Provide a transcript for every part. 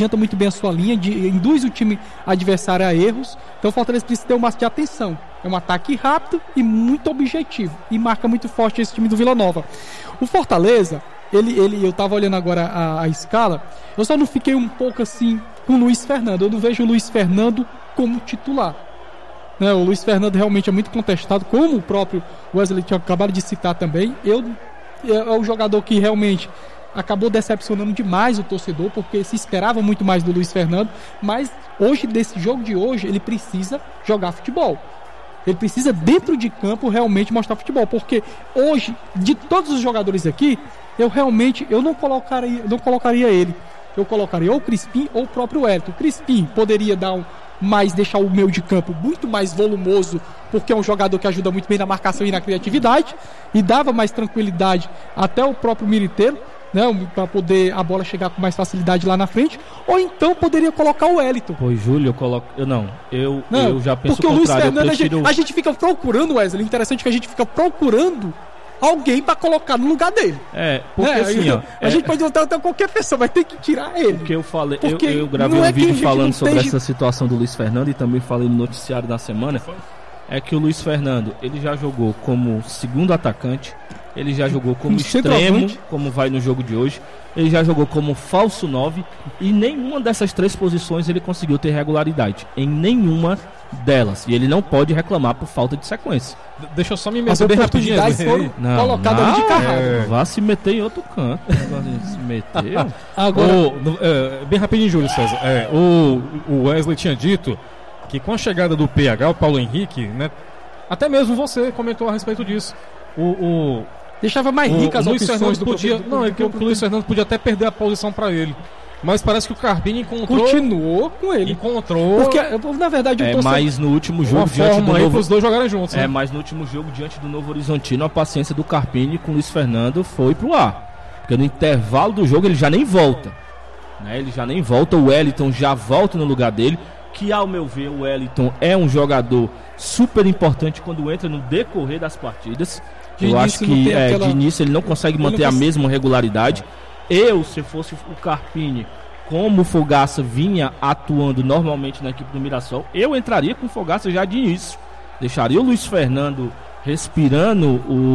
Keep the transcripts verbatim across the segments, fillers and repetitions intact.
adianta muito bem a sua linha, de, induz o time adversário a erros. Então o Fortaleza precisa ter um máximo de atenção. É um ataque rápido e muito objetivo. E marca muito forte esse time do Vila Nova. O Fortaleza, ele, ele, eu tava olhando agora a, a escala, eu só não fiquei um pouco assim com o Luiz Fernando. Eu não vejo o Luiz Fernando como titular. Né? O Luiz Fernando realmente é muito contestado, como o próprio Wesley tinha acabado de citar também. Eu, é, é o jogador que realmente acabou decepcionando demais o torcedor, porque se esperava muito mais do Luiz Fernando, mas hoje, desse jogo de hoje, ele precisa jogar futebol. Ele precisa, dentro de campo, realmente mostrar futebol, porque hoje, de todos os jogadores aqui, eu realmente eu não colocaria, não colocaria ele. Eu colocaria ou o Crispim ou o próprio Wellington. O Crispim poderia dar um, mais, deixar o meio de campo muito mais volumoso, porque é um jogador que ajuda muito bem na marcação e na criatividade, e dava mais tranquilidade até o próprio Militeiro, né, para poder a bola chegar com mais facilidade lá na frente. Ou então poderia colocar o Wellington. Pois, Júlio, eu coloco. Eu não, eu, não, eu já penso porque o Luiz Fernando, prefiro... a, gente, a gente fica procurando, Wesley. Interessante que a gente fica procurando alguém para colocar no lugar dele. É, porque é, assim, ó. A é... gente pode botar até qualquer pessoa, mas tem que tirar ele. Porque eu falei, porque eu, eu gravei um é vídeo falando sobre esteja... essa situação do Luiz Fernando e também falei no noticiário da semana. É que o Luiz Fernando, ele já jogou como segundo atacante. Ele já jogou como, como extremo, como vai no jogo de hoje. Ele já jogou como falso nove. E nenhuma dessas três posições ele conseguiu ter regularidade. Em nenhuma delas. E ele não pode reclamar por falta de sequência. D- deixa eu só me meter bem rapidinho. Foram colocadas ali de carrada. É... Vá se meter em outro canto. se meter. Agora, o, no, é, bem rapidinho, Júlio César. É, o, o Wesley tinha dito que com a chegada do P H, o Paulo Henrique, né, até mesmo você comentou a respeito disso. O... o Deixava mais rica as Luiz opções Fernando do podia, do, não, é que o Luiz Fernando podia até perder a posição para ele. Mas parece que o Carpini encontrou. Continuou com ele. Encontrou. Porque, na verdade, é, mas no último jogo diante do Novo... os dois jogarem juntos. É, né? mas no último jogo diante do Novo Horizontino, a paciência do Carpini com o Luiz Fernando foi pro ar. Porque no intervalo do jogo ele já nem volta. Né? Ele já nem volta. O Wellington já volta no lugar dele. Que, ao meu ver, o Wellington é um jogador super importante quando entra no decorrer das partidas. De eu acho que é, aquela... de início ele não consegue ele manter não cons... a mesma regularidade. Eu, se fosse o Carpini, como o Fogaça vinha atuando normalmente na equipe do Mirassol, eu entraria com o Fogaça já de início. Deixaria o Luiz Fernando respirando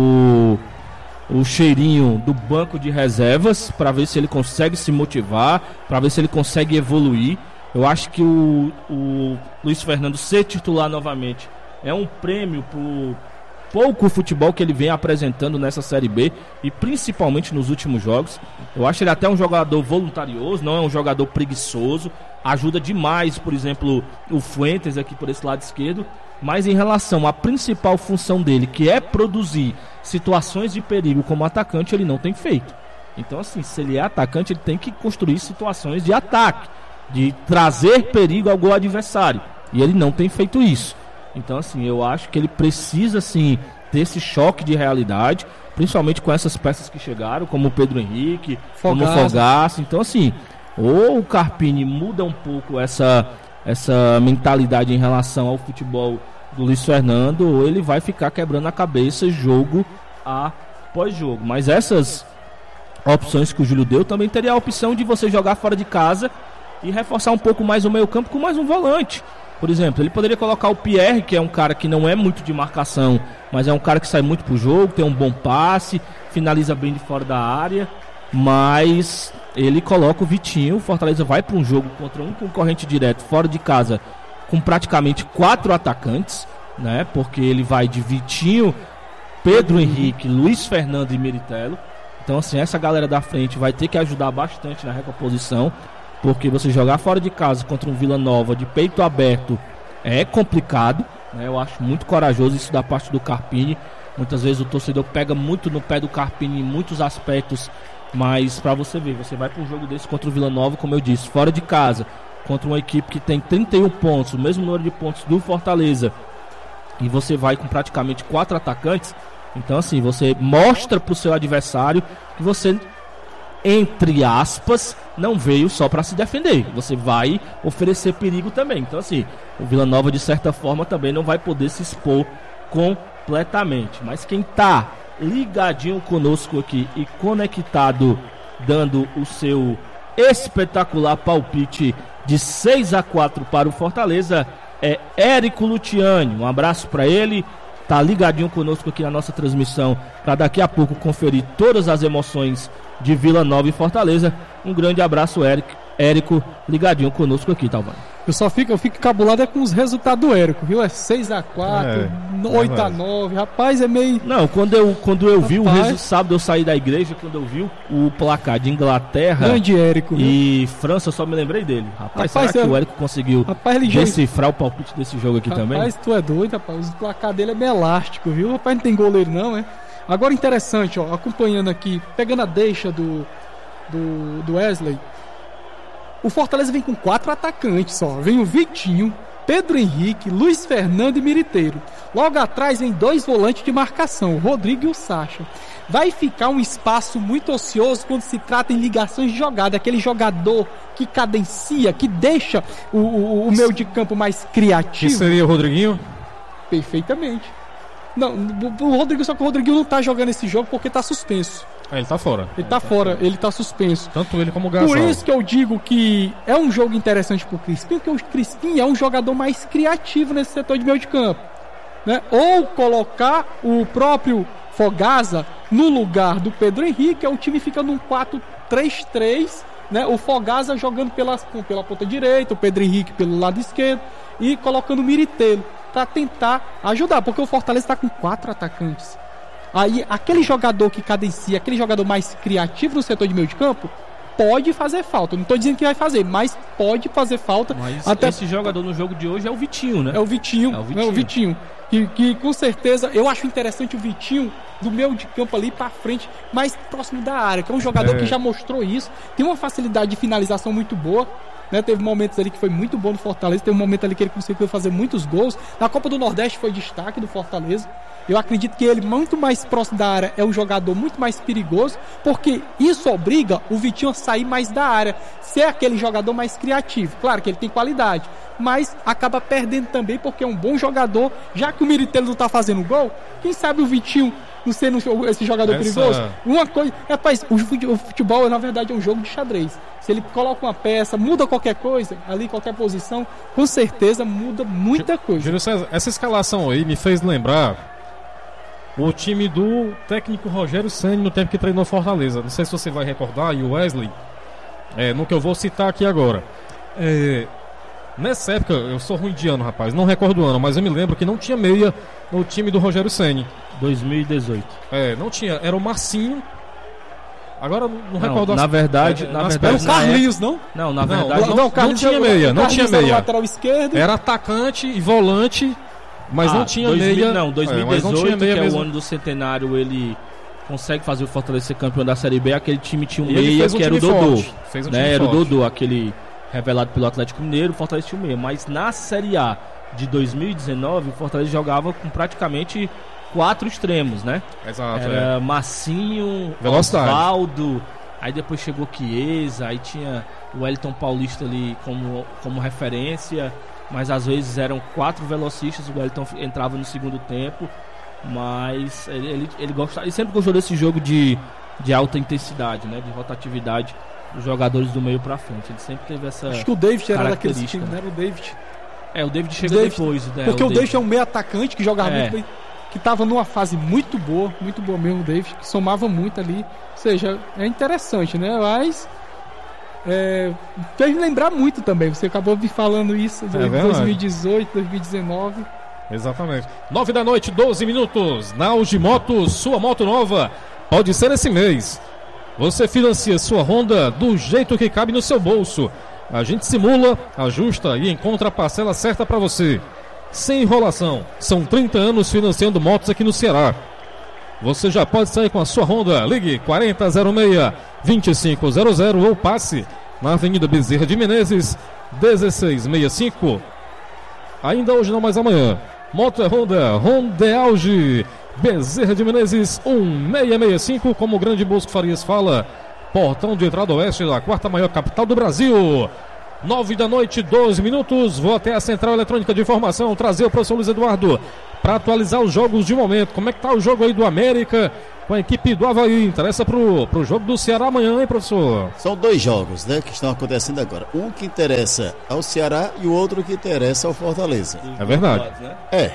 o, o cheirinho do banco de reservas para ver se ele consegue se motivar, para ver se ele consegue evoluir. Eu acho que o, o Luiz Fernando ser titular novamente é um prêmio por pouco futebol que ele vem apresentando nessa Série B e principalmente nos últimos jogos. Eu acho ele até um jogador voluntarioso, não é um jogador preguiçoso, ajuda demais, por exemplo, o Fuentes aqui por esse lado esquerdo, mas em relação à principal função dele, que é produzir situações de perigo como atacante, ele não tem feito. Então, assim, se ele é atacante, ele tem que construir situações de ataque, de trazer perigo ao gol adversário, e ele não tem feito isso. Então, assim, eu acho que ele precisa, assim, ter esse choque de realidade, principalmente com essas peças que chegaram, como o Pedro Henrique, Fogaça. como o Fogaça. Então, assim, ou o Carpini muda um pouco essa, essa mentalidade em relação ao futebol do Luiz Fernando, ou ele vai ficar quebrando a cabeça jogo após jogo. Mas essas opções que o Júlio deu, também teria a opção de você jogar fora de casa e reforçar um pouco mais o meio campo com mais um volante. Por exemplo, ele poderia colocar o Pierre, que é um cara que não é muito de marcação, mas é um cara que sai muito pro jogo, tem um bom passe, finaliza bem de fora da área, mas ele coloca o Vitinho. O Fortaleza vai para um jogo contra um concorrente direto fora de casa com praticamente quatro atacantes, né? Porque ele vai de Vitinho, Pedro Henrique, Luiz Fernando e Militelo. Então, assim, essa galera da frente vai ter que ajudar bastante na recomposição, porque você jogar fora de casa contra um Vila Nova de peito aberto é complicado, né? Eu acho muito corajoso isso da parte do Carpini. Muitas vezes o torcedor pega muito no pé do Carpini em muitos aspectos, mas pra você ver, você vai para um jogo desse contra o Vila Nova, como eu disse, fora de casa, contra uma equipe que tem trinta e um pontos, o mesmo número de pontos do Fortaleza, e você vai com praticamente quatro atacantes. Então, assim, você mostra pro seu adversário que você, entre aspas, não veio só para se defender. Você vai oferecer perigo também. Então, assim, o Vila Nova, de certa forma, também não vai poder se expor completamente. Mas quem tá ligadinho conosco aqui e conectado, dando o seu espetacular palpite de seis a quatro para o Fortaleza é Érico Luciani. Um abraço para ele, tá ligadinho conosco aqui na nossa transmissão para daqui a pouco conferir todas as emoções de Vila Nova e Fortaleza. Um grande abraço, Érico, Érico ligadinho conosco aqui, Talvani. Eu só fico, eu fico cabulado é com os resultados do Érico, viu? É seis a quatro, É, oito a nove, rapaz, é meio... Não, quando eu, quando eu vi o Rapaz. resultado, sábado eu saí da igreja, quando eu vi o placar de Inglaterra Grande Érico, viu? e França, eu só me lembrei dele. Rapaz, Rapaz, será que eu- o Érico conseguiu Rapaz, ele joga- decifrar o palpite desse jogo aqui também? Rapaz, tu é doido, rapaz. O placar dele é bem elástico, viu? Rapaz, não tem goleiro não, é? Agora interessante, ó, acompanhando aqui, pegando a deixa do, do, do Wesley. O Fortaleza vem com quatro atacantes, ó. Vem o Vitinho, Pedro Henrique, Luiz Fernando e Militeiro. Logo atrás vem dois volantes de marcação, o Rodrigo e o Sacha. Vai ficar um espaço muito ocioso quando se trata em ligações de jogada. Aquele jogador que cadencia, que deixa o, o, o meio de campo mais Que criativo. seria o Rodriguinho? Perfeitamente. Não, o o Rodrigo, só que o Rodriguinho não tá jogando esse jogo porque tá suspenso. Ah, ele tá fora. Ele tá fora, ele tá suspenso. Tanto ele como o Gasol. Por isso que eu digo que é um jogo interessante pro Crispim, porque o Crispim é um jogador mais criativo nesse setor de meio de campo, né? Ou colocar o próprio Fogaça no lugar do Pedro Henrique, aí o time fica num quatro três três, né? O Fogaça jogando pelas, pela ponta direita, o Pedro Henrique pelo lado esquerdo e colocando o Militeiro para tentar ajudar, porque o Fortaleza está com quatro atacantes. Aí aquele jogador que cadencia, aquele jogador mais criativo no setor de meio de campo, pode fazer falta. Eu não estou dizendo que vai fazer, mas pode fazer falta. Mas até esse jogador no jogo de hoje é o Vitinho, né? é o Vitinho, É o é o Vitinho. Vitinho. Que, que com certeza eu acho interessante o Vitinho do meio de campo ali para frente, mais próximo da área, que é um jogador É. que já mostrou isso, tem uma facilidade de finalização muito boa, né? Teve momentos ali que foi muito bom no Fortaleza, teve um momento ali que ele conseguiu fazer muitos gols. Na Copa do Nordeste foi destaque do Fortaleza. Eu acredito que ele, muito mais próximo da área, é um jogador muito mais perigoso, porque isso obriga o Vitinho a sair mais da área, ser aquele jogador mais criativo. Claro que ele tem qualidade, mas acaba perdendo também porque é um bom jogador. Já que o Militeiro não tá fazendo gol, quem sabe o Vitinho não sendo esse jogador Essa- perigoso? Uma coisa, rapaz, o fute- o futebol na verdade é um jogo de xadrez. Se ele coloca uma peça, muda qualquer coisa, ali qualquer posição, com certeza muda muita coisa. Júlio César, essa escalação aí me fez lembrar o time do técnico Rogério Ceni no tempo que treinou Fortaleza. Não sei se você vai recordar, e o Wesley, é, no que eu vou citar aqui agora. É, nessa época, eu sou ruim de ano, rapaz, não recordo o ano, mas eu me lembro que não tinha meia no time do Rogério Ceni. dois mil e dezoito. É, não tinha, era o Marcinho. Agora não, não Não, recordo na as- verdade, é, na nas verdade, Era o peças. Carlinhos, não? Não, na Não, verdade. não, Carlinhos tinha era- meia, não Carlinhos tinha era o meia. lateral esquerdo. Era atacante e volante, mas Ah, não tinha dois mil meia. Não, é, dois mil e mas não dezoito, tinha meia que é mesmo. o ano do centenário, ele consegue fazer o Fortaleza ser campeão da Série B. Aquele time tinha um E ele meia fez um que era o time Dodô. forte, fez um né? time Era o forte. Dodô, aquele revelado pelo Atlético Mineiro. O Fortaleza tinha um meia. Mas na Série A de dois mil e dezenove, o Fortaleza jogava com praticamente quatro extremos, né? Exato, é. Era Massinho, Velocidade. Osvaldo, aí depois chegou Chiesa, aí tinha o Wellington Paulista ali como, como referência, mas às vezes eram quatro velocistas, o Wellington entrava no segundo tempo, mas ele, ele, ele, gosta, ele sempre gostou desse jogo de, de alta intensidade, né, de rotatividade dos jogadores do meio pra frente, ele sempre teve essa... Acho que o David era daqueles característica, times, né? né? Era o David. É, o David chegou David, depois, né? Porque o David é um meio atacante que jogava É. muito bem, que tava numa fase muito boa, muito boa mesmo, o David, que somava muito ali. Ou seja, é interessante, né? Mas é, fez lembrar muito também. Você acabou me falando isso de É verdade. dois mil e dezoito, dois mil e dezenove. Exatamente. nove da noite, doze minutos. Na Auge Motos, sua moto nova pode ser esse mês. Você financia sua Honda do jeito que cabe no seu bolso. A gente simula, ajusta e encontra a parcela certa para você. Sem enrolação. São trinta anos financiando motos aqui no Ceará. Você já pode sair com a sua Honda. Ligue quarenta zero seis, vinte e cinco zero zero ou passe na Avenida Bezerra de Menezes, dezesseis sessenta e cinco. Ainda hoje não, mas amanhã. Moto é Honda, Honda é Auge, Bezerra de Menezes, mil seiscentos e sessenta e cinco, como o grande Bosco Farias fala, portão de entrada oeste da quarta maior capital do Brasil. nove da noite, doze minutos, vou até a Central Eletrônica de Informação, trazer o professor Luiz Eduardo para atualizar os jogos de momento. Como é que tá o jogo aí do América com a equipe do Avaí. Interessa pro, pro jogo do Ceará amanhã, hein, professor? São dois jogos, né, que estão acontecendo agora. Um que interessa ao Ceará e o outro que interessa ao Fortaleza. É verdade. É.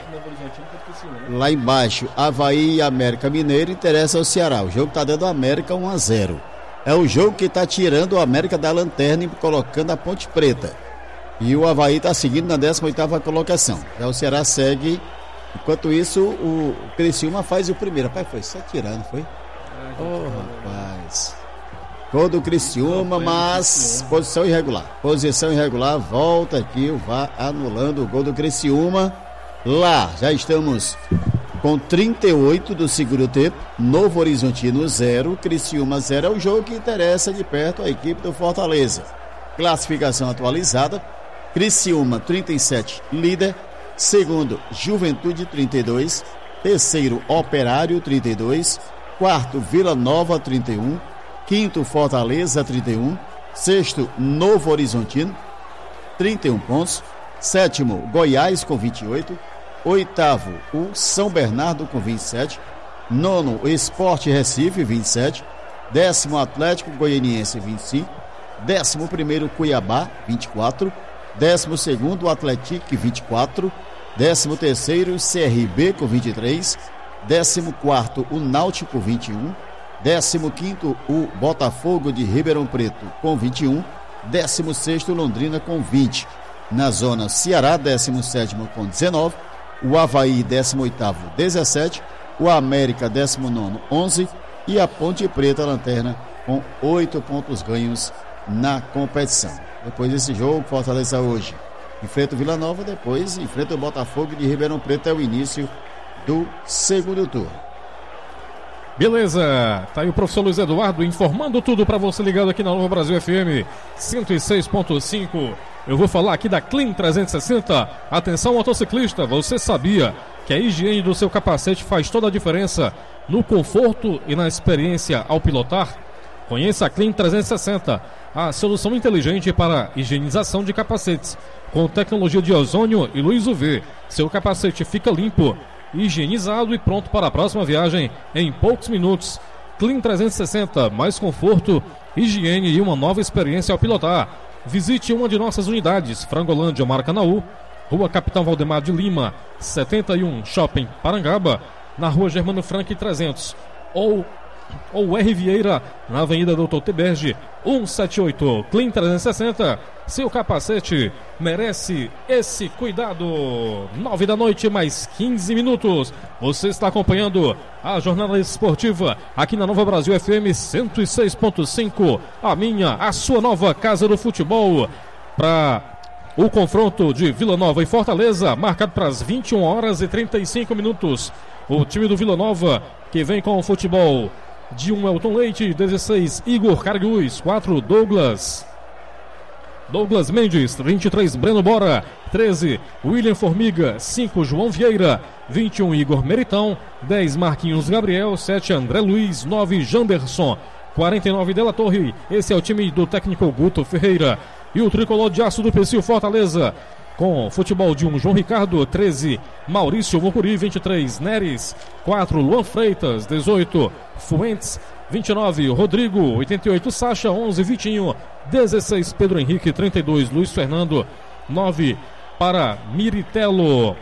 Lá embaixo, Avaí e América Mineiro interessa ao Ceará. O jogo está dando América um a zero. É o jogo que está tirando o América da lanterna e colocando a Ponte Preta. E o Avaí está seguindo na décima oitava colocação. Já o Ceará segue. Enquanto isso, o Criciúma faz o primeiro. Rapaz, foi só tirando, foi? Oh, rapaz. Gol do Criciúma, mas posição irregular. Posição irregular, volta aqui o V A R anulando o gol do Criciúma. Lá, já estamos com trinta e oito do segundo tempo. Novo Horizontino zero, Criciúma zero. É o jogo que interessa de perto a equipe do Fortaleza. Classificação atualizada. Criciúma trinta e sete, líder. Segundo, Juventude trinta e dois. Terceiro, Operário trinta e dois. Quarto, Vila Nova trinta e um. Quinto, Fortaleza trinta e um. Sexto, Novo Horizontino trinta e um pontos. Sétimo, Goiás com vinte e oito. Oitavo, o São Bernardo com vinte e sete. Nono, o Sport Recife vinte e sete. Décimo, Atlético Goianiense vinte e cinco. Décimo primeiro, Cuiabá vinte e quatro. Décimo segundo, Atlético vinte e quatro. Décimo terceiro, C R B com vinte e três. Décimo quarto, o Náutico vinte e um. Décimo quinto, o Botafogo de Ribeirão Preto com vinte e um. Décimo sexto, Londrina com vinte. Na zona Ceará, décimo sétimo com dezenove. O Avaí, décimo oitavo, dezessete. O América, décimo nono, onze. E a Ponte Preta, lanterna, com oito pontos ganhos na competição. Depois desse jogo, Fortaleza hoje enfrenta o Vila Nova, depois enfrenta o Botafogo de Ribeirão Preto. É o início do segundo turno. Beleza, tá aí o professor Luiz Eduardo informando tudo para você ligado aqui na Nova Brasil F M cento e seis ponto cinco. Eu vou falar aqui da Clean trezentos e sessenta. Atenção, motociclista, você sabia que a higiene do seu capacete faz toda a diferença no conforto e na experiência ao pilotar? Conheça a Clean trezentos e sessenta, a solução inteligente para higienização de capacetes, com tecnologia de ozônio e luz U V. Seu capacete fica limpo, higienizado e pronto para a próxima viagem em poucos minutos. Clean trezentos e sessenta, mais conforto, higiene e uma nova experiência ao pilotar. Visite uma de nossas unidades, Frangolândia, Maracanaú, Rua Capitão Valdemar de Lima, setenta e um, Shopping Parangaba, na Rua Germano Frank trezentos, ou ou R. Vieira, na Avenida Doutor Teberge, cento e setenta e oito. Clean trezentos e sessenta, seu capacete merece esse cuidado. Nove da noite, mais quinze minutos. Você está acompanhando a jornada esportiva aqui na Nova Brasil F M cento e seis ponto cinco, a minha, a sua nova casa do futebol, para o confronto de Vila Nova e Fortaleza, marcado para as vinte e uma horas e trinta e cinco minutos. O time do Vila Nova, que vem com o futebol de um Elton Leite, dezesseis, Igor Cargus, quatro, Douglas Douglas Mendes, vinte e três, Breno Bora, treze, William Formiga, cinco, João Vieira, vinte e um, Igor Meritão, dez, Marquinhos Gabriel, sete, André Luiz, nove, Janderson, quarenta e nove, Della Torre. Esse é o time do técnico Guto Ferreira. E o tricolor de aço do Pecil Fortaleza, com futebol de um, João Ricardo, treze, Maurício Mucuri, vinte e três, Neres, quatro, Luan Freitas, dezoito, Fuentes, vinte e nove, Rodrigo, oitenta e oito, Sacha, onze, Vitinho, dezesseis, Pedro Henrique, trinta e dois, Luiz Fernando, nove, para Miritello.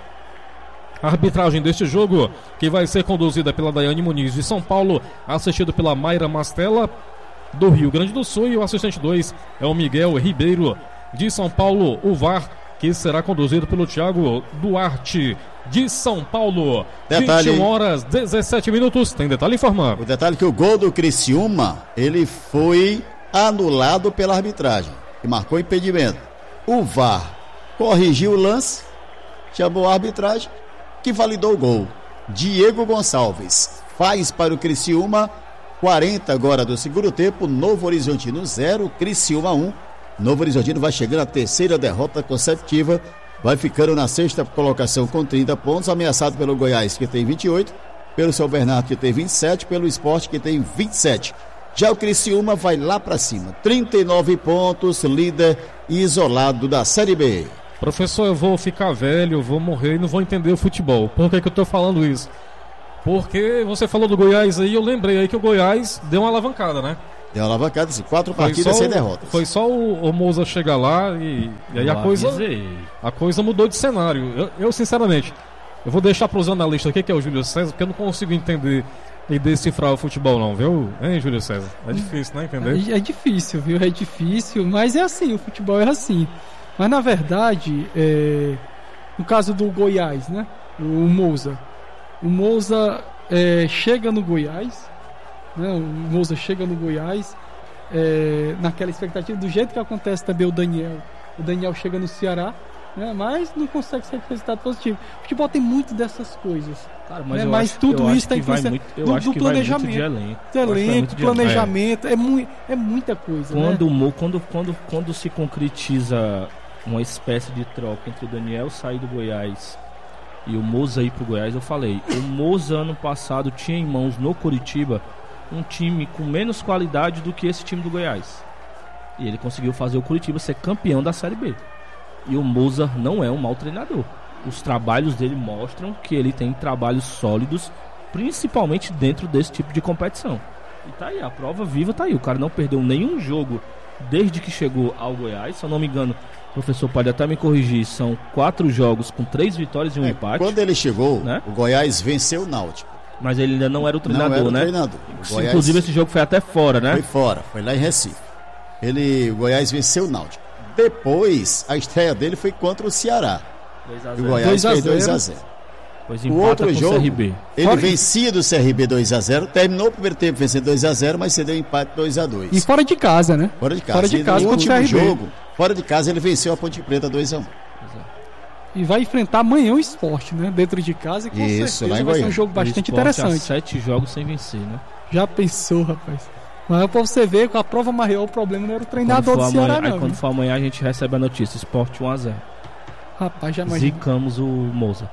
A arbitragem deste jogo, que vai ser conduzida pela Daiane Muniz de São Paulo, assistido pela Mayra Mastella do Rio Grande do Sul, e o assistente dois é o Miguel Ribeiro de São Paulo. O V A R, que será conduzido pelo Thiago Duarte de São Paulo. Detalhe, vinte e uma horas, dezessete minutos. Tem detalhe informando. O detalhe é que o gol do Criciúma, ele foi anulado pela arbitragem, que marcou impedimento. O V A R corrigiu o lance, chamou a arbitragem, que validou o gol. Diego Gonçalves faz para o Criciúma, quarenta agora do segundo tempo. Novo Horizontino zero, Criciúma um. Novo Horizontino vai chegando à terceira derrota consecutiva, vai ficando na sexta colocação com trinta pontos, ameaçado pelo Goiás, que tem vinte e oito, pelo São Bernardo, que tem vinte e sete, pelo Sport, que tem vinte e sete. Já o Criciúma vai lá para cima, trinta e nove pontos, líder e isolado da Série B. Professor, eu vou ficar velho, vou morrer e não vou entender o futebol. Por que que eu tô falando isso? Porque você falou do Goiás aí, eu lembrei aí que o Goiás deu uma alavancada, né? Deu uma alavancada, assim, quatro foi partidas sem derrotas. Foi só o, o Moza chegar lá e, e aí a coisa, a coisa mudou de cenário. Eu, eu, sinceramente, eu vou deixar para os analistas aqui, que é o Júlio César, porque eu não consigo entender e decifrar o futebol não, viu? Hein, Júlio César? É difícil, né, entender? É, é difícil, viu? É difícil, mas é assim, o futebol é assim. Mas na verdade, é... no caso do Goiás, né? O Moza. O Moza é, chega no Goiás, né? O Moza chega no Goiás, é, naquela expectativa, do jeito que acontece também o Daniel. O Daniel chega no Ceará, né? Mas não consegue ser resultado positivo. O futebol tem muito dessas coisas. Cara, mas né? eu mas acho, tudo eu isso tem influência do, do, do planejamento. De elenco, do elenco planejamento, é, mu é muita coisa. Quando, né? quando, quando, quando se concretiza uma espécie de troca entre o Daniel sair do Goiás e o Moza ir pro Goiás, eu falei, o Moza ano passado tinha em mãos no Coritiba um time com menos qualidade do que esse time do Goiás. E ele conseguiu fazer o Coritiba ser campeão da Série B. E o Moza não é um mau treinador. Os trabalhos dele mostram que ele tem trabalhos sólidos, principalmente dentro desse tipo de competição. E tá aí, a prova viva tá aí. O cara não perdeu nenhum jogo desde que chegou ao Goiás. Se eu não me engano, o professor pode até me corrigir, são quatro jogos com três vitórias e um é, empate. Quando ele chegou, né? O Goiás venceu o Náutico. Mas ele ainda não era o treinador, não era o né? Treinador. O Goiás... Inclusive esse jogo foi até fora, né? Foi fora, foi lá em Recife. Ele, o Goiás venceu o Náutico. Depois, a estreia dele foi contra o Ceará. dois a zero. O Goiás fez dois a zero. Pois o outro jogo, C R B. Ele fora vencia do C R B dois a zero, terminou o primeiro tempo vencendo dois a zero, mas cedeu empate dois a dois. E fora de casa, né? Fora de casa. Fora de e casa no contra o último C R B. jogo, fora de casa, ele venceu a Ponte Preta dois a um. E vai enfrentar amanhã o Sport, né? Dentro de casa, e com Isso, certeza lá em vai ser um Goiânia. jogo bastante O Sport há interessante. sete jogos sem vencer, né? Já pensou, rapaz? Mas é pra você ver, com a prova maior, o problema não era o treinador do Ceará, amanhã, não. Aí quando for amanhã a gente recebe a notícia, Sport um a zero. Rapaz, já imagina. Zicamos o Moza.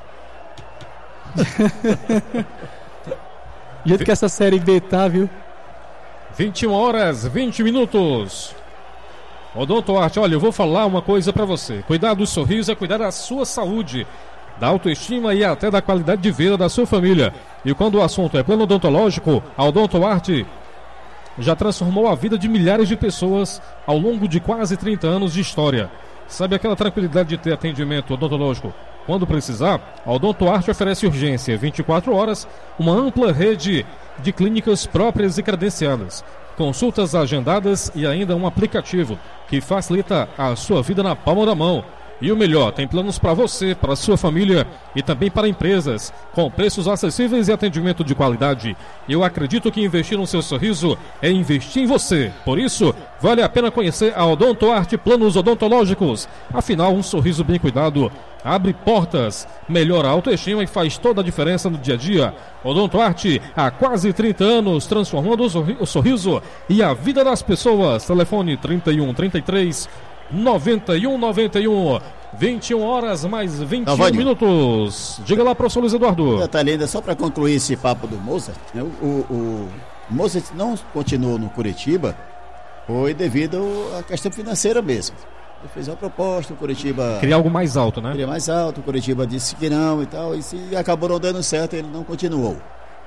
Do jeito que essa Série B tá, viu? vinte e uma horas, vinte minutos. Odonto Arte, olha, eu vou falar uma coisa pra você. Cuidar do sorriso é cuidar da sua saúde, da autoestima e até da qualidade de vida da sua família. E quando o assunto é plano odontológico, a Odonto Arte já transformou a vida de milhares de pessoas ao longo de quase trinta anos de história. Sabe aquela tranquilidade de ter atendimento odontológico quando precisar? A Odonto Arte oferece urgência vinte e quatro horas, uma ampla rede de clínicas próprias e credenciadas, consultas agendadas e ainda um aplicativo que facilita a sua vida na palma da mão. E o melhor, tem planos para você, para a sua família e também para empresas, com preços acessíveis e atendimento de qualidade. Eu acredito que investir no seu sorriso é investir em você. Por isso, vale a pena conhecer a Odonto Arte Planos Odontológicos. Afinal, um sorriso bem cuidado abre portas, melhora a autoestima e faz toda a diferença no dia a dia. Odonto Arte, há quase trinta anos, transformando o, sorri- o sorriso e a vida das pessoas. Telefone trinta e um, trinta e três, noventa e um, noventa e um, vinte e uma horas mais vinte e um minutos. Diga lá, professor Luiz Eduardo. Detalhe ainda, só para concluir esse papo do Mozart, né? o, o, o Mozart não continuou no Curitiba, foi devido à questão financeira mesmo. Ele fez uma proposta, o Curitiba queria algo mais alto, né? Queria mais alto, o Curitiba disse que não e tal, e se acabou não dando certo, ele não continuou.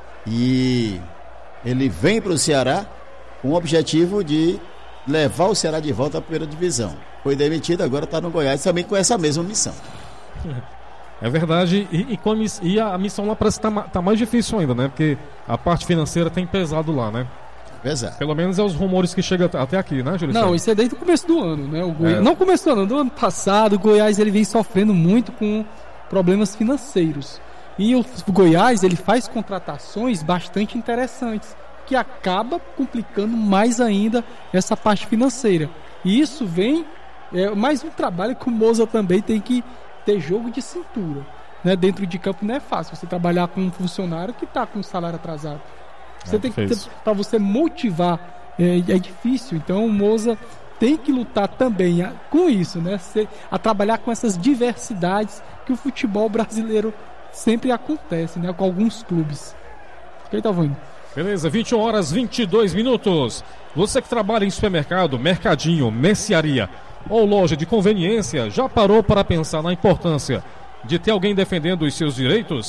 E ele vem para o Ceará com o objetivo de levar o Ceará de volta à primeira divisão. Foi demitido, agora está no Goiás também com essa mesma missão. É verdade, e, e, com a, miss- e a missão lá parece que tá, ma- tá mais difícil ainda, né? Porque a parte financeira tem pesado lá, né? Pesado. Pelo menos é os rumores que chegam até aqui, né, Júlio? Não, isso é desde o começo do ano, né? O Goi... É. Não começo do ano, do ano passado, o Goiás ele vem sofrendo muito com problemas financeiros. E o Goiás ele faz contratações bastante interessantes, que acaba complicando mais ainda essa parte financeira. E isso vem, é mais um trabalho que o Moza também tem que ter jogo de cintura, né? Dentro de campo não é fácil você trabalhar com um funcionário que está com o salário atrasado. Você É, tem que difícil. para você motivar, é, é difícil. Então o Moza tem que lutar também a, com isso, né? Se, a trabalhar com essas diversidades que o futebol brasileiro sempre acontece, né? Com alguns clubes. Quem tá vendo? Beleza, vinte e uma horas, vinte e dois minutos. Você que trabalha em supermercado, mercadinho, mercearia ou loja de conveniência, já parou para pensar na importância de ter alguém defendendo os seus direitos?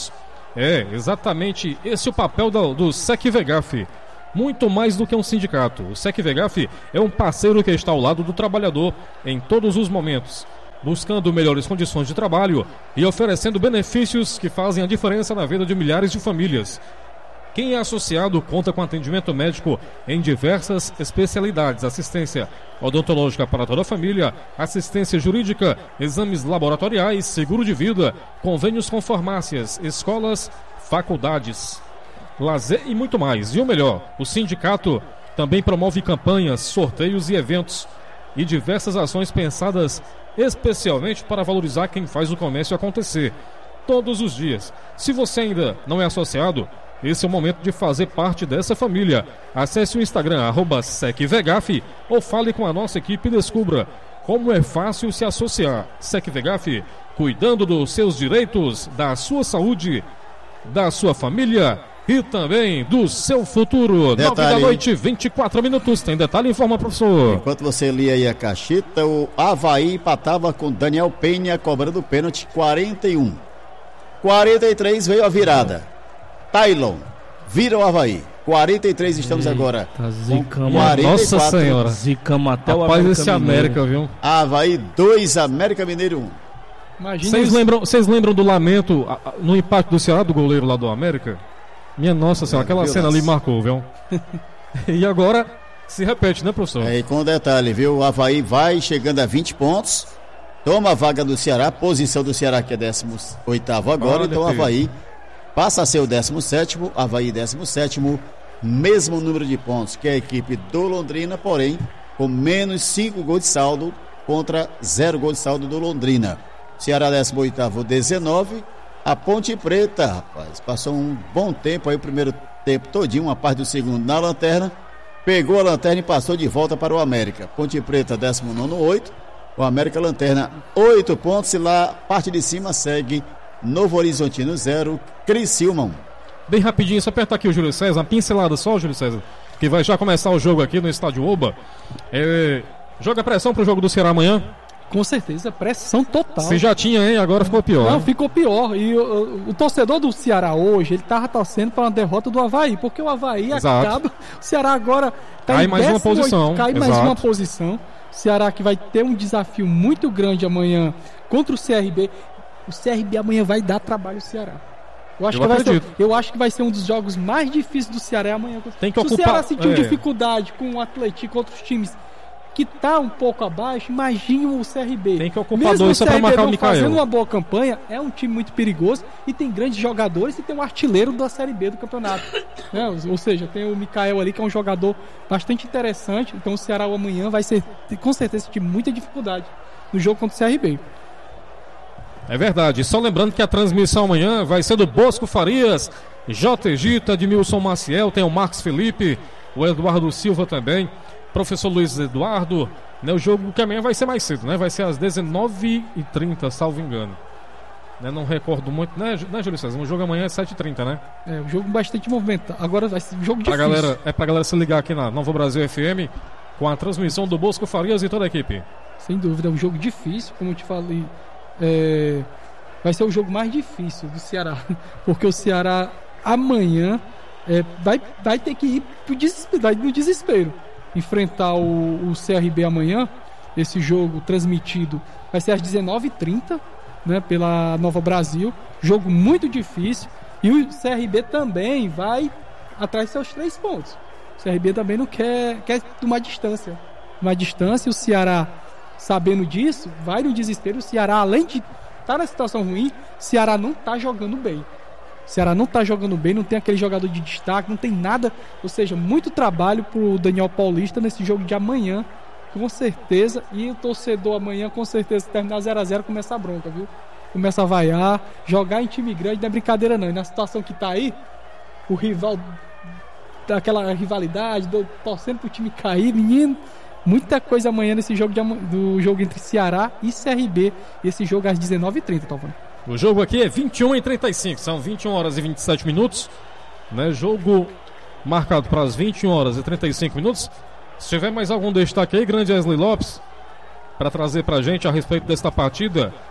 É, exatamente esse é o papel do, do SECVEGAF. Muito mais do que um sindicato. O SECVEGAF é um parceiro que está ao lado do trabalhador em todos os momentos, buscando melhores condições de trabalho e oferecendo benefícios que fazem a diferença na vida de milhares de famílias. Quem é associado conta com atendimento médico em diversas especialidades, assistência odontológica para toda a família, assistência jurídica, exames laboratoriais, seguro de vida, convênios com farmácias, escolas, faculdades, lazer e muito mais. E o melhor, o sindicato também promove campanhas, sorteios e eventos e diversas ações pensadas especialmente para valorizar quem faz o comércio acontecer todos os dias. Se você ainda não é associado, esse é o momento de fazer parte dessa família. Acesse o Instagram, arroba SECVEGAF, ou fale com a nossa equipe e descubra como é fácil se associar. SECVEGAF, cuidando dos seus direitos, da sua saúde, da sua família e também do seu futuro. Detalhe. nove da noite, vinte e quatro minutos. Tem detalhe? Informa, professor. Enquanto você lia aí a caixita, o Avaí empatava com Daniel Penha cobrando pênalti quarenta e um. quarenta e três veio a virada. Tailon vira o Avaí. quarenta e três estamos Eita, agora. Zicama, quarenta e quatro. Nossa Senhora. Zicama até o Rapaz, América esse América, Mineiro. viu? Avaí dois, América Mineiro um. Imagina Vocês os- lembram, vocês lembram do lamento a- a- no empate do Ceará, do goleiro lá do América? Minha nossa senhora, aquela viu, cena ali Lácio? marcou, viu? E agora se repete, né, professor? É, e com detalhe, viu? O Avaí vai chegando a vinte pontos. Toma a vaga do Ceará, posição do Ceará que é décimo oitavo agora. Olha, Então o Pedro. Avaí passa a ser o décimo sétimo, Avaí décimo sétimo, mesmo número de pontos que a equipe do Londrina, porém com menos cinco gols de saldo contra zero gols de saldo do Londrina. Ceará décimo oitavo, dezenove. A Ponte Preta, rapaz, passou um bom tempo aí, o primeiro tempo todinho, uma parte do segundo na lanterna, pegou a lanterna e passou de volta para o América. Ponte Preta décimo nono, oito. O América Lanterna, oito pontos. E lá, parte de cima, segue Novo Horizontino, zero. Criciúma, um. Bem rapidinho, só apertar aqui o Júlio César, uma pincelada só, Júlio César, que vai já começar o jogo aqui no Estádio Oba. É, joga pressão pro jogo do Ceará amanhã. Com certeza, pressão total. Se já tinha, hein? Agora ficou pior. Não, né? ficou pior. E o, o- o torcedor do Ceará hoje, ele tava torcendo para uma derrota do Avaí, porque o Avaí Exato. acaba. O Ceará agora tá Cai em mais uma décimo oitavo, posição, Cai mais exato. uma posição. O Ceará que vai ter um desafio muito grande amanhã contra o C R B. O C R B amanhã vai dar trabalho ao Ceará. Eu acho, Eu que vai ser, acredito. eu acho que vai ser um dos jogos mais difíceis do Ceará amanhã. Tem que Se ocupar- o Ceará sentiu é. dificuldade com o Atlético, outros times que tá um pouco abaixo, imagine o C R B. Tem que ocupar Mesmo dois só o pra C R B marcar o não Mikael. fazendo uma boa campanha, é um time muito perigoso e tem grandes jogadores e tem um artilheiro da Série B do campeonato. Né? Ou seja, tem o Mikael ali que é um jogador bastante interessante. Então o Ceará amanhã vai ser, com certeza, esse time muita dificuldade no jogo contra o C R B. É verdade. Só lembrando que a transmissão amanhã vai ser do Bosco Farias, J. Gita, Edmilson Maciel, tem o Marcos Felipe, o Eduardo Silva também, professor Luiz Eduardo. Né, o jogo que amanhã vai ser mais cedo, né? Vai ser às dezenove e trinta, salvo engano. Né, não recordo muito, né, Ju- né Júlio César? O jogo amanhã é sete e trinta, né? É um jogo bastante movimentado. Agora vai ser um jogo Pra difícil. galera, é pra galera se ligar aqui na Nova Brasil F M com a transmissão do Bosco Farias e toda a equipe. Sem dúvida, é um jogo difícil, como eu te falei. é, Vai ser o jogo mais difícil do Ceará. Porque o Ceará amanhã é, vai, vai ter que ir pro desespero, vai no desespero. Enfrentar o, o C R B amanhã. Esse jogo transmitido vai ser às dezenove e trinta, né, pela Nova Brasil. Jogo muito difícil. E o C R B também vai atrás de seus três pontos. O C R B também não quer, quer tomar distância. Uma distância, o Ceará, sabendo disso, vai no desespero. O Ceará, além de estar na situação ruim, o Ceará não está jogando bem. O Ceará não está jogando bem, não tem aquele jogador de destaque, não tem nada. Ou seja, muito trabalho pro Daniel Paulista nesse jogo de amanhã, com certeza. E o torcedor amanhã, com certeza, se terminar zero a zero, começa a bronca, viu? Começa a vaiar, jogar em time grande não é brincadeira não. E na situação que tá aí, o rival, daquela rivalidade, do, torcendo pro time cair, menino, muita coisa amanhã nesse jogo de, ama- do jogo entre Ceará e C R B. Esse jogo às dezenove e trinta, Talvão. O jogo aqui é vinte e um e trinta e cinco, são vinte e uma horas e vinte e sete minutos, né? Jogo marcado para as vinte e uma horas e trinta e cinco minutos. Se tiver mais algum destaque aí, grande Wesley Lopes, para trazer pra gente a respeito desta partida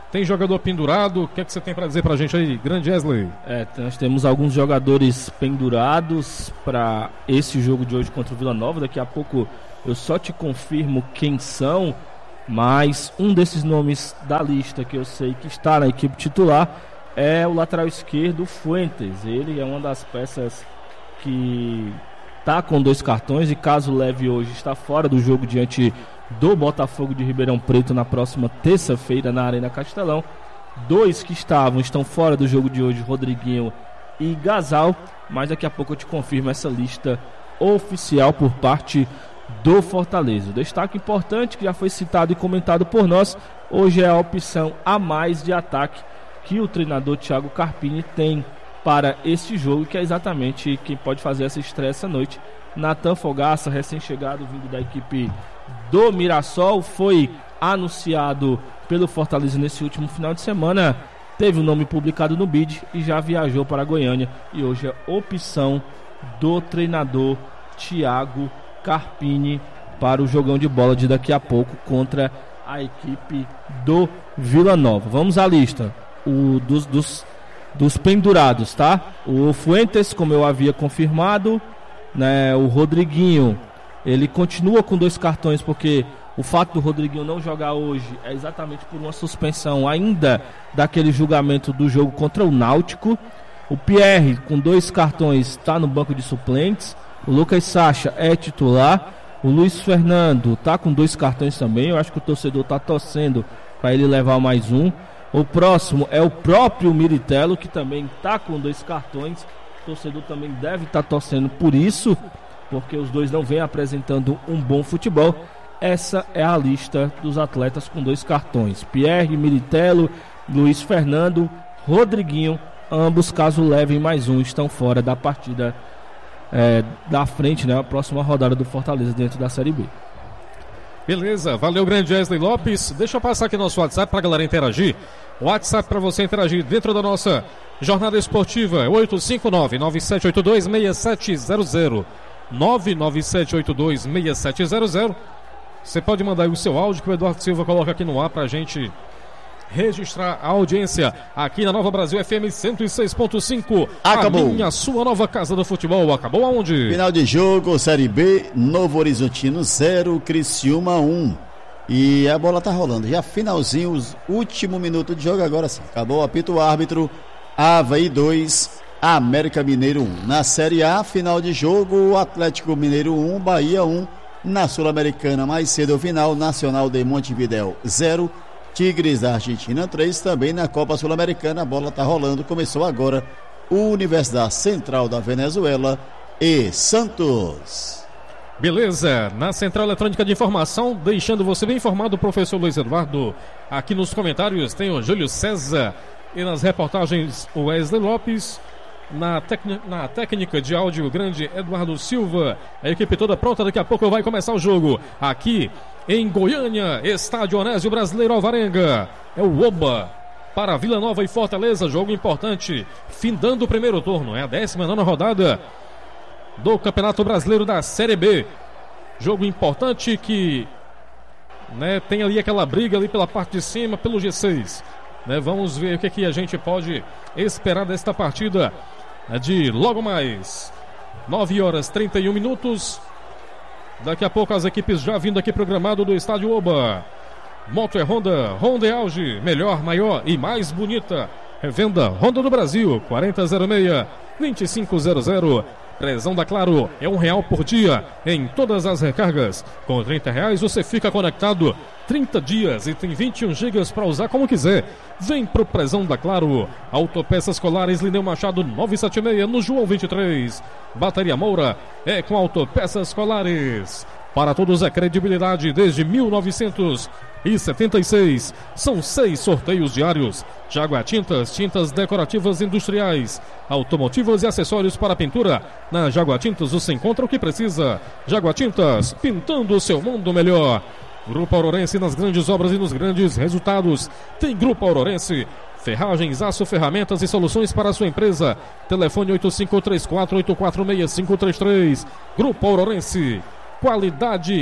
Tem jogador pendurado? O que é que você tem para dizer pra gente aí, grande Wesley? É, nós temos alguns jogadores pendurados para esse jogo de hoje contra o Vila Nova. Daqui a pouco eu só te confirmo quem são, mas um desses nomes da lista que eu sei que está na equipe titular é o lateral esquerdo Fuentes. Ele é uma das peças que está com dois cartões e caso leve hoje está fora do jogo diante do Botafogo de Ribeirão Preto na próxima terça-feira na Arena Castelão. Dois que estavam estão fora do jogo de hoje, Rodriguinho e Gasal, mas daqui a pouco eu te confirmo essa lista oficial por parte do Fortaleza. O destaque importante que já foi citado e comentado por nós, hoje é a opção a mais de ataque que o treinador Thiago Carpini tem para este jogo, que é exatamente quem pode fazer essa estreia essa noite. Natan Fogaça, recém-chegado, vindo da equipe do Mirassol, foi anunciado pelo Fortaleza nesse último final de semana, teve o nome publicado no B I D e já viajou para Goiânia, e hoje é opção do treinador Thiago Carpini para o jogão de bola de daqui a pouco contra a equipe do Vila Nova. Vamos à lista o, dos, dos, dos pendurados, tá? O Fuentes, como eu havia confirmado, né? O Rodriguinho, ele continua com dois cartões, porque o fato do Rodriguinho não jogar hoje é exatamente por uma suspensão ainda daquele julgamento do jogo contra o Náutico. O Pierre, com dois cartões, está no banco de suplentes. O Lucas Sacha é titular. O Luiz Fernando está com dois cartões também. Eu acho que o torcedor está torcendo para ele levar mais um. O próximo é o próprio Miritello, que também está com dois cartões. O torcedor também deve estar tá torcendo por isso, porque os dois não vêm apresentando um bom futebol. Essa é a lista dos atletas com dois cartões: Pierre, Miritello, Luiz Fernando, Rodriguinho. Ambos, caso levem mais um, estão fora da partida é, da frente, né? A próxima rodada do Fortaleza dentro da Série B. Beleza, valeu, grande Wesley Lopes. Deixa eu passar aqui nosso WhatsApp pra galera interagir. O WhatsApp para você interagir dentro da nossa jornada esportiva é oito cinco nove, nove sete oito dois, seis sete zero zero. nove nove sete oito dois, seis sete zero zero. Você pode mandar aí o seu áudio que o Eduardo Silva coloca aqui no ar pra gente registrar a audiência aqui na Nova Brasil F M cento e seis ponto cinco. Acabou. A minha, sua nova casa do futebol. Acabou aonde? Final de jogo, Série B, Novo Horizontino zero, Criciúma um. E a bola tá rolando. Já finalzinho, os último minuto de jogo agora sim. Acabou, apita o árbitro. Avaí dois, América Mineiro um. Na Série A, final de jogo, Atlético Mineiro um, Bahia um. Na Sul-Americana, mais cedo o final, Nacional de Montevidéu zero, Tigres da Argentina três. Também na Copa Sul-Americana, a bola tá rolando. Começou agora Universidade Central da Venezuela e Santos. Beleza, na Central Eletrônica de Informação, deixando você bem informado, o professor Luiz Eduardo. Aqui nos comentários tem o Júlio César e nas reportagens o Wesley Lopes. Na, tecni- na técnica de áudio, o grande Eduardo Silva. A equipe toda pronta, daqui a pouco vai começar o jogo aqui em Goiânia, estádio Onésio Brasileiro Alvarenga. É o Oba para Vila Nova e Fortaleza, jogo importante, findando o primeiro turno, é a décima nona rodada do Campeonato Brasileiro da Série B. Jogo importante que, né, tem ali aquela briga ali pela parte de cima, pelo G seis, né? Vamos ver o que, que a gente pode esperar desta partida de logo mais nove horas e trinta e um minutos. Daqui a pouco as equipes já vindo aqui programado do estádio Oba. Moto é Honda, Honda é Auge, melhor, maior e mais bonita. Revenda Honda do Brasil, quarenta zero seis, vinte e cinco zero zero. Prezão da Claro, é um real por dia em todas as recargas. Com trinta reais você fica conectado trinta dias e tem vinte e um gigas para usar como quiser. Vem pro Prezão da Claro. Autopeças Colares, Lineu Machado novecentos e setenta e seis, no João vinte e três. Bateria Moura é com Autopeças Colares. Para todos é credibilidade desde mil novecentos e setenta e seis. São seis sorteios diários. Jaguar Tintas, tintas decorativas industriais, automotivas e acessórios para pintura. Na Jaguar Tintas você encontra o que precisa. Jaguar Tintas, pintando o seu mundo melhor. Grupo Aurorense, nas grandes obras e nos grandes resultados. Tem Grupo Aurorense. Ferragens, aço, ferramentas e soluções para a sua empresa. Telefone oito cinco três quatro, oito quatro seis cinco três três. Grupo Aurorense. Qualidade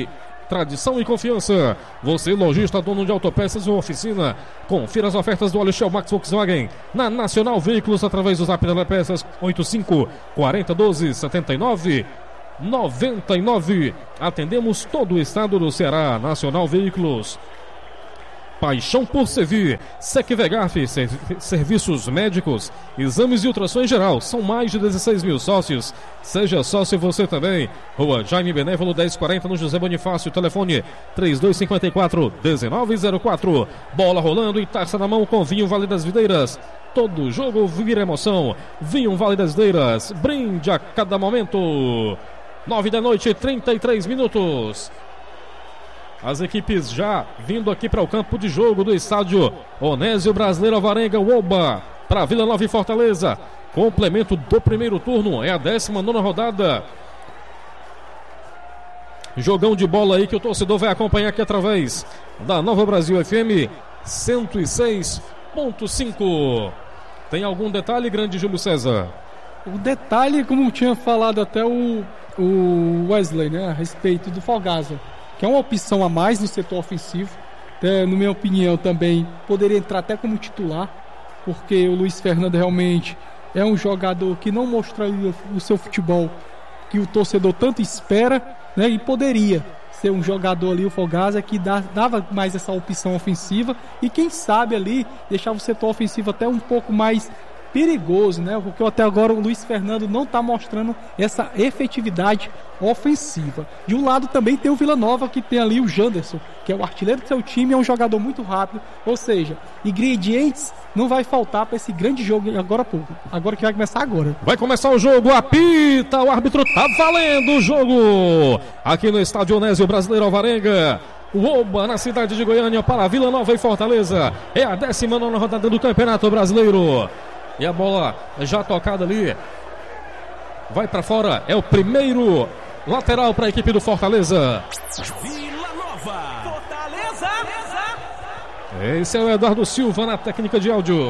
tradição e confiança. Você, lojista, dono de autopeças ou oficina, confira as ofertas do óleo Shell Max Volkswagen na Nacional Veículos através do Zap da Peças oitenta e cinco, quarenta, doze, setenta e nove, noventa e nove. Atendemos todo o estado do Ceará. Nacional Veículos. Paixão por servir. Secvegaf, serviços médicos, exames e ultrassom em geral. São mais de dezesseis mil sócios. Seja sócio você também. Rua Jaime Benévolo dez quarenta no José Bonifácio. Telefone três dois cinco quatro, um nove zero quatro. Bola rolando e taça na mão com vinho Vale das Videiras. Todo jogo vira emoção. Vinho Vale das Videiras. Brinde a cada momento. Nove da noite, trinta e três minutos. As equipes já vindo aqui para o campo de jogo do estádio Onésio Brasileiro Alvarenga, Oba, para Vila Nova e Fortaleza. Complemento do primeiro turno, é a décima nona rodada. Jogão de bola aí que o torcedor vai acompanhar aqui através da Nova Brasil F M cento e seis ponto cinco. Tem algum detalhe, grande Júlio César? O detalhe, como tinha falado até o, o Wesley, né, a respeito do Fogaça, que é uma opção a mais no setor ofensivo. É, na minha opinião, também poderia entrar até como titular, porque o Luiz Fernando realmente é um jogador que não mostraria o seu futebol que o torcedor tanto espera, né? E poderia ser um jogador ali, o Fogaça, que dá, dava mais essa opção ofensiva e quem sabe ali deixava o setor ofensivo até um pouco mais perigoso, né? Porque até agora o Luiz Fernando não está mostrando essa efetividade ofensiva. De um lado também tem o Vila Nova, que tem ali o Janderson, que é o artilheiro do seu time, é um jogador muito rápido, ou seja, ingredientes não vai faltar para esse grande jogo agora pouco. Agora que vai começar agora. Vai começar o jogo, apita, o árbitro tá valendo o jogo aqui no estádio Onésio Brasileiro Alvarenga. O Oba na cidade de Goiânia para Vila Nova e Fortaleza. É a décima nona rodada do Campeonato Brasileiro. E a bola já tocada ali. Vai para fora. É o primeiro lateral para a equipe do Fortaleza. Vila Nova. Fortaleza. Esse é o Eduardo Silva na técnica de áudio.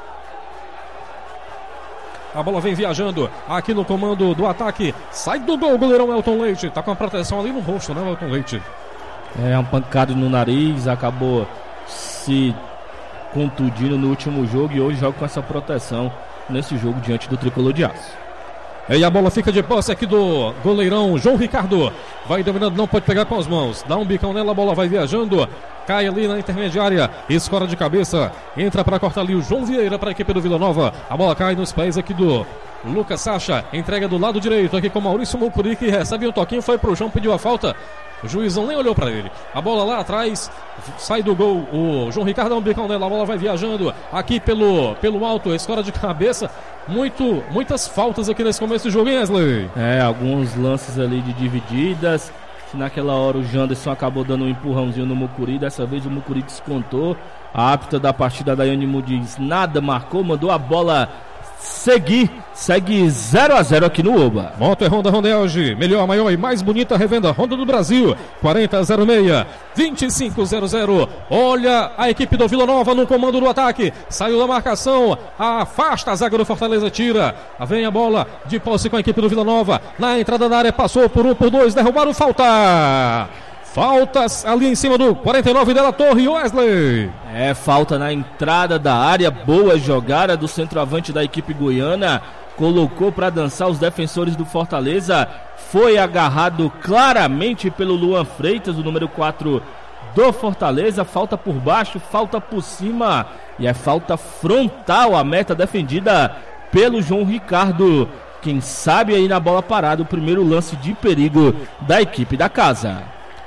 A bola vem viajando aqui no comando do ataque. Sai do gol o goleirão Elton Leite. Tá com a proteção ali no rosto, né, Elton Leite? É, uma pancada no nariz. Acabou se contundindo no último jogo e hoje joga com essa proteção nesse jogo diante do Tricolor de Aço. E a bola fica de posse aqui do goleirão João Ricardo. Vai dominando, não pode pegar com as mãos. Dá um bicão nela, a bola vai viajando. Cai ali na intermediária, escora de cabeça. Entra para cortar ali o João Vieira para a equipe do Vila Nova. A bola cai nos pés aqui do Lucas Sacha. Entrega do lado direito aqui com Maurício Mucuri, que recebe um toquinho, foi pro João, pediu a falta. O juizão nem olhou para ele. A bola lá atrás, sai do gol. O João Ricardo dá um bicão nela, a bola vai viajando aqui pelo, pelo alto, escora de cabeça. Muito, muitas faltas aqui nesse começo do jogo, hein, Wesley? É, alguns lances ali de divididas. Se naquela hora o Janderson acabou dando um empurrãozinho no Mucuri, dessa vez o Mucuri descontou. A árbitra da partida, Daiane Mudiz, nada marcou, mandou a bola seguir. Segue zero a zero aqui no Oba. Moto é Honda Rondelge, melhor, maior e mais bonita revenda Honda do Brasil. Quarenta zero seis, vinte e cinco zero zero. Olha a equipe do Vila Nova no comando do ataque. Saiu da marcação, afasta a zaga do Fortaleza, tira. Vem a bola de posse com a equipe do Vila Nova. Na entrada da área, passou por um, por dois, derrubaram, falta. Faltas ali em cima do quarenta e nove Della Torre, Wesley. É, falta na entrada da área. Boa jogada do centroavante da equipe goiana. Colocou para dançar os defensores do Fortaleza. Foi agarrado claramente pelo Luan Freitas, o número quatro do Fortaleza. Falta por baixo, falta por cima. E é falta frontal a meta defendida pelo João Ricardo. Quem sabe aí na bola parada, o primeiro lance de perigo da equipe da casa.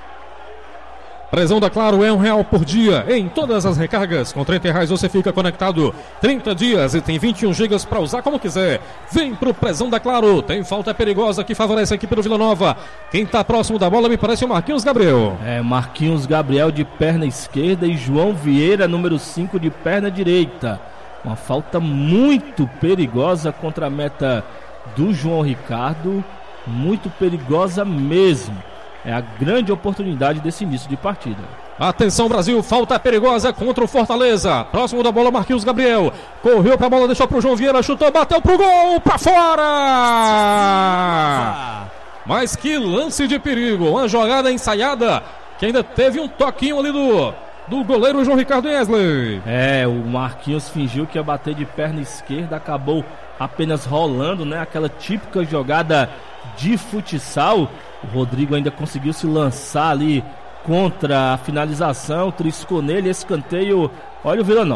Prezão da Claro é um real por dia em todas as recargas. Com trinta reais você fica conectado trinta dias e tem vinte e um gigas para usar como quiser. Vem pro Prezão da Claro. Tem falta perigosa que favorece a equipe do Vila Nova. Quem tá próximo da bola me parece o Marquinhos Gabriel. É, Marquinhos Gabriel de perna esquerda e João Vieira, número cinco, de perna direita. Uma falta muito perigosa contra a meta do João Ricardo. Muito perigosa mesmo. É a grande oportunidade desse início de partida. Atenção, Brasil, falta perigosa contra o Fortaleza. Próximo da bola, Marquinhos Gabriel. Correu pra bola, deixou pro João Vieira, chutou, bateu pro gol, pra fora! Mas que lance de perigo, uma jogada ensaiada que ainda teve um toquinho ali do, do goleiro João Ricardo Wesley. É, o Marquinhos fingiu que ia bater de perna esquerda, acabou apenas rolando, né? Aquela típica jogada de futsal. O Rodrigo ainda conseguiu se lançar ali contra a finalização, triscou nele, escanteio. Olha o Vila Nova.